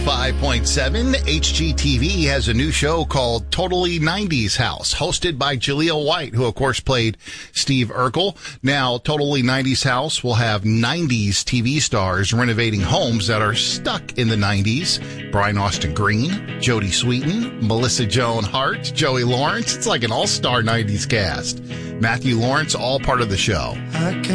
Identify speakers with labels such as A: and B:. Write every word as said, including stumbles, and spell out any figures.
A: five point seven, H G T V has a new show called Totally nineties House, hosted by Jaleel White, who, of course, played Steve Urkel. Now, Totally nineties House will have nineties T V stars renovating homes that are stuck in the nineties. Brian Austin Green, Jodie Sweetin, Melissa Joan Hart, Joey Lawrence. It's like an all-star nineties cast. Matthew Lawrence, all part of the show.